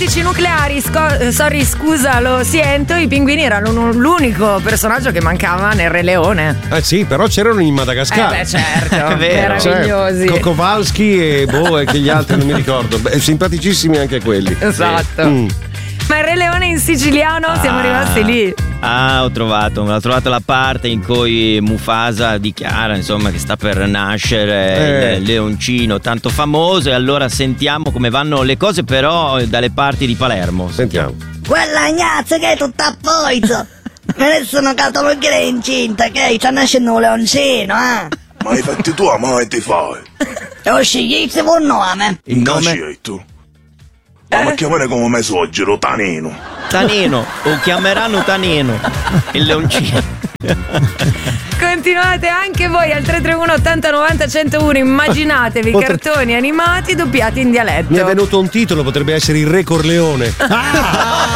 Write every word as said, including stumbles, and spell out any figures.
tattici nucleari, sco- sorry scusa lo siento, i pinguini erano l'unico personaggio che mancava nel Re Leone. Eh sì, però c'erano in Madagascar. Eh beh certo, È vero. meravigliosi. Cioè, Kokovalski e boh e che gli altri non mi ricordo. Beh, simpaticissimi anche quelli. Esatto. Mm. Ma il Re Leone in siciliano siamo Ah. rimasti lì. Ah, ho trovato, ho trovato la parte in cui Mufasa dichiara insomma che sta per nascere Eh. il leoncino tanto famoso, e allora sentiamo come vanno le cose però dalle parti di Palermo. Sentiamo. Quella gnazza che è tutta a poizzo. Me sono cataloghere incinta, che sta nascendo un leoncino, eh? Ma hai fatti tu, ma che ti fai? Lo scegliete un nome. Il nome? tu. Ma mi chiamare come me soggiero, Tanino. Tanino, o chiameranno Tanino, il leoncino. Continuate anche voi al tre tre uno ottanta novanta centouno. Immaginatevi Potre- cartoni animati doppiati in dialetto. Mi è venuto un titolo, potrebbe essere il Re Corleone.